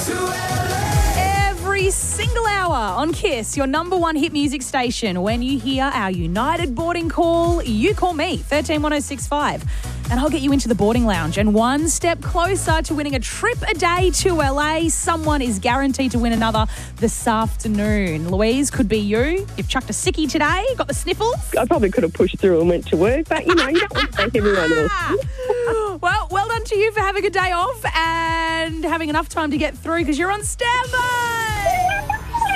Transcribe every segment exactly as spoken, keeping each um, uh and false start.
Every single hour on Kiss, your number one hit music station. When you hear our United boarding call, you call me, thirteen one oh six five. And I'll get you into the boarding lounge and one step closer to winning a trip a day to L A. Someone is guaranteed to win another this afternoon. Louise, could be you. You've chucked a sickie today, got the sniffles. I probably could have pushed through and went to work, but, you know, you don't want to take everyone else. Well, well done to you for having a day off and having enough time to get through because you're on standby.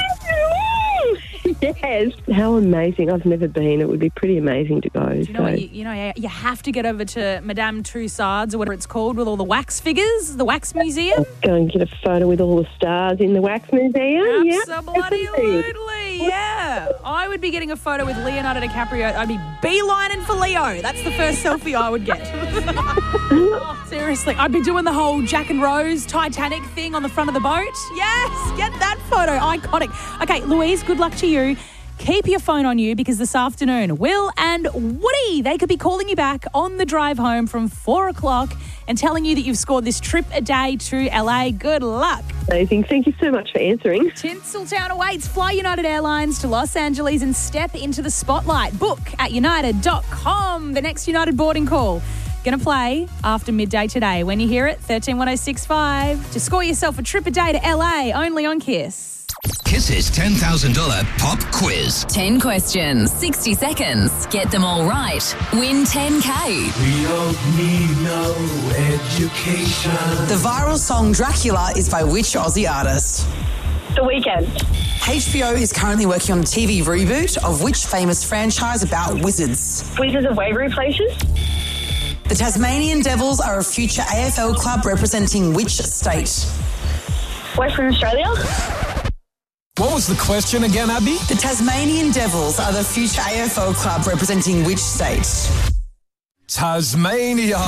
Yes. How amazing. I've never been. It would be pretty amazing to go. Do you know so. what? You, you know, you have to get over to Madame Tussauds or whatever it's called with all the wax figures, the wax museum. Go and get a photo with all the stars in the wax museum. Absolutely, yeah. I would be getting a photo with Leonardo DiCaprio. I'd be beelining for Leo. That's the first selfie I would get. Oh, seriously, I'd be doing the whole Jack and Rose Titanic thing on the front of the boat. Yes, get that photo. Iconic. Okay, Louise, good luck to you. Keep your phone on you because this afternoon, Will and Woody, they could be calling you back on the drive home from four o'clock and telling you that you've scored this trip a day to L A. Good luck. Amazing. Thank you so much for answering. Tinseltown awaits. Fly United Airlines to Los Angeles and step into the spotlight. Book at united dot com. The next United boarding call. Going to play after midday today. When you hear it, thirteen one oh six five. To score yourself a trip a day to L A, only on Kiss. Kiss's ten thousand dollars pop quiz. ten questions, sixty seconds. Get them all right. Win ten K. We don't need no education. The viral song Dracula is by which Aussie artist? The Weeknd. H B O is currently working on a T V reboot of which famous franchise about wizards? Wizards of Waverly Places. The Tasmanian Devils are a future A F L club representing which state? Western Australia. What was the question again, Abby? The Tasmanian Devils are the future A F L club representing which state? Tasmania.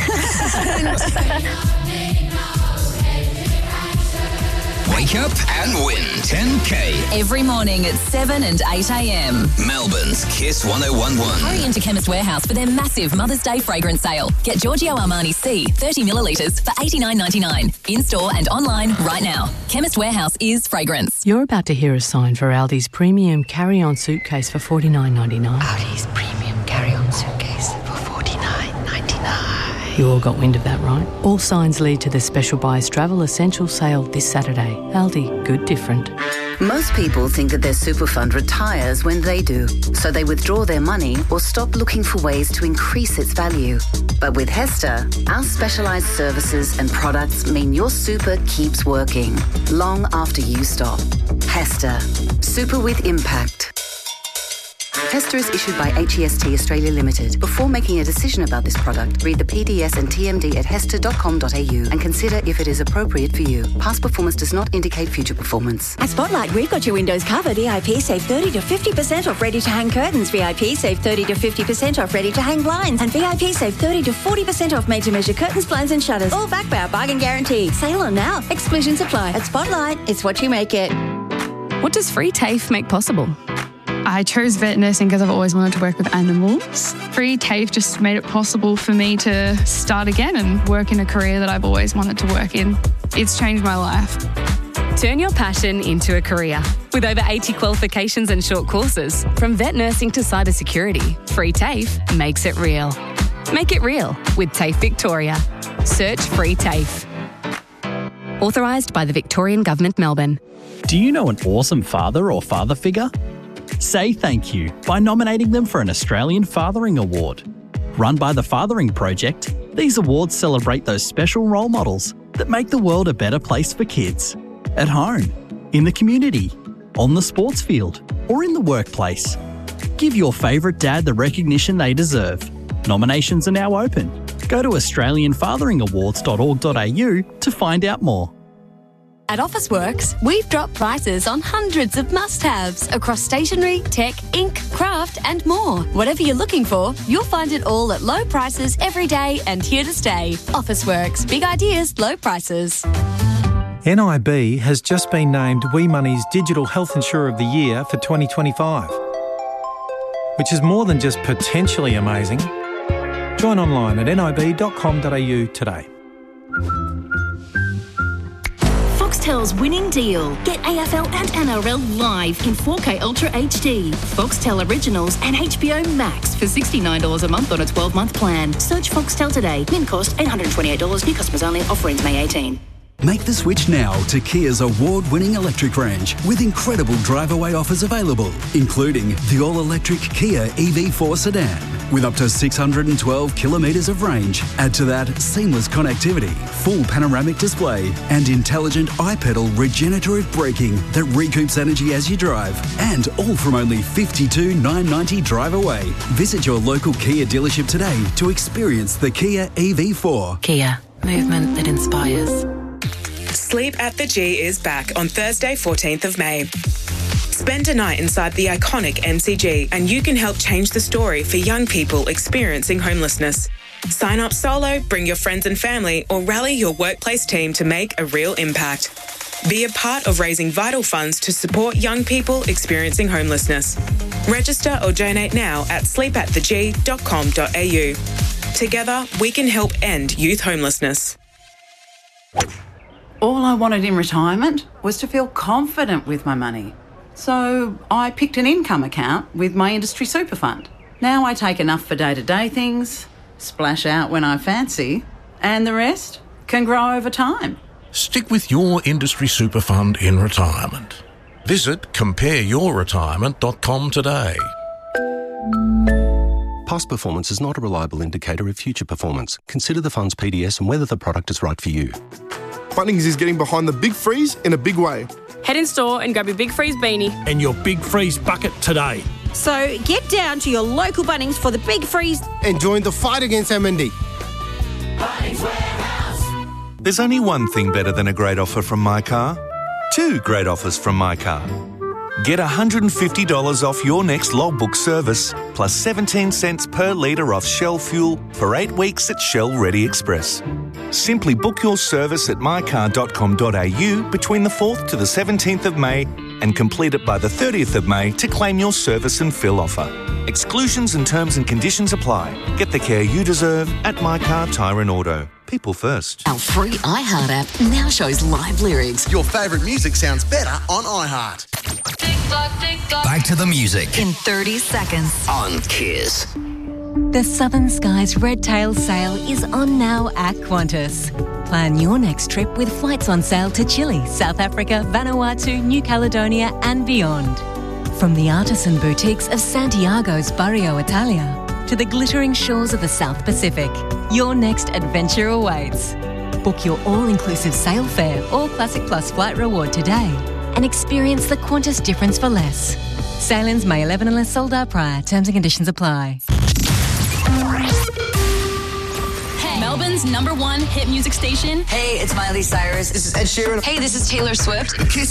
Wake up and win ten K. Every morning at seven and eight a.m. Melbourne's Kiss one oh one one. Hurry into Chemist Warehouse for their massive Mother's Day fragrance sale. Get Giorgio Armani C thirty millilitres for eighty-nine ninety-nine. In-store and online right now. Chemist Warehouse is fragrance. You're about to hear a sign for Aldi's premium carry-on suitcase for forty-nine ninety-nine. Aldi's premium carry-on suitcase for forty-nine ninety-nine. You all got wind of that, right? All signs lead to the Special Buys Travel Essential Sale this Saturday. Aldi, good different. Most people think that their super fund retires when they do, so they withdraw their money or stop looking for ways to increase its value. But with Hester, our specialised services and products mean your super keeps working long after you stop. Hester, super with impact. Hester is issued by H E S T Australia Limited. Before making a decision about this product, read the P D S and T M D at hester dot com dot a u and consider if it is appropriate for you. Past performance does not indicate future performance. At Spotlight, we've got your windows covered. V I P save thirty to fifty percent off ready-to-hang curtains. V I P save thirty to fifty percent off ready-to-hang blinds. And V I P save thirty to forty percent off made-to-measure curtains, blinds and shutters. All backed by our bargain guarantee. Sale on now. Exclusions apply. At Spotlight, it's what you make it. What does Free TAFE make possible? I chose vet nursing because I've always wanted to work with animals. Free TAFE just made it possible for me to start again and work in a career that I've always wanted to work in. It's changed my life. Turn your passion into a career. With over eighty qualifications and short courses, from vet nursing to cybersecurity, Free TAFE makes it real. Make it real with TAFE Victoria. Search Free TAFE. Authorised by the Victorian Government, Melbourne. Do you know an awesome father or father figure? Say thank you by nominating them for an Australian Fathering Award. Run by the Fathering Project, these awards celebrate those special role models that make the world a better place for kids. At home, in the community, on the sports field, or in the workplace. Give your favourite dad the recognition they deserve. Nominations are now open. Go to australian fathering awards dot org dot a u to find out more. At Officeworks, we've dropped prices on hundreds of must-haves across stationery, tech, ink, craft and more. Whatever you're looking for, you'll find it all at low prices every day and here to stay. Officeworks, big ideas, low prices. N I B has just been named WE Money's Digital Health Insurer of the Year for twenty twenty-five, which is more than just potentially amazing. Join online at nib dot com dot a u today. Foxtel's winning deal. Get A F L and N R L live in four K Ultra H D. Foxtel Originals and H B O Max for sixty-nine dollars a month on a twelve-month plan. Search Foxtel today. Min cost eight hundred twenty-eight dollars. New customers only. Offer ends May eighteenth. Make the switch now to Kia's award-winning electric range with incredible drive-away offers available, including the all-electric Kia E V four sedan with up to six hundred twelve kilometres of range. Add to that seamless connectivity, full panoramic display and intelligent iPedal regenerative braking that recoups energy as you drive. And all from only fifty-two thousand nine hundred ninety dollars drive away. Visit your local Kia dealership today to experience the Kia E V four. Kia, movement that inspires. Sleep at the G is back on Thursday, fourteenth of May. Spend a night inside the iconic M C G and you can help change the story for young people experiencing homelessness. Sign up solo, bring your friends and family, or rally your workplace team to make a real impact. Be a part of raising vital funds to support young people experiencing homelessness. Register or donate now at sleep at the g dot com dot a u. Together, we can help end youth homelessness. All I wanted in retirement was to feel confident with my money. So I picked an income account with my industry super fund. Now I take enough for day-to-day things, splash out when I fancy, and the rest can grow over time. Stick with your industry super fund in retirement. Visit compare your retirement dot com today. Past performance is not a reliable indicator of future performance. Consider the fund's P D S and whether the product is right for you. Bunnings is getting behind the Big Freeze in a big way. Head in store and grab your Big Freeze beanie and your Big Freeze bucket today. So get down to your local Bunnings for the Big Freeze and join the fight against M and D. Bunnings Warehouse. There's only one thing better than a great offer from My Car. Two great offers from My Car. Get one hundred fifty dollars off your next logbook service, plus seventeen cents per litre off Shell fuel for eight weeks at Shell Ready Express. Simply book your service at my car dot com dot a u between the fourth to the seventeenth of May and complete it by the thirtieth of May to claim your service and fill offer. Exclusions and terms and conditions apply. Get the care you deserve at My Car Tyre and Auto. People first. Our free iHeart app now shows live lyrics. Your favourite music sounds better on iHeart. Back to the music. In thirty seconds. On Kiss. The Southern Skies Red Tail sale is on now at Qantas. Plan your next trip with flights on sale to Chile, South Africa, Vanuatu, New Caledonia and beyond. From the artisan boutiques of Santiago's Barrio Italia to the glittering shores of the South Pacific, your next adventure awaits. Book your all-inclusive sail fare or Classic Plus flight reward today and experience the Qantas difference for less. Sailings May eleventh unless sold out prior. Terms and conditions apply. Hey, Melbourne's number one hit music station. Hey, it's Miley Cyrus. This is Ed Sheeran. Hey, this is Taylor Swift. Kiss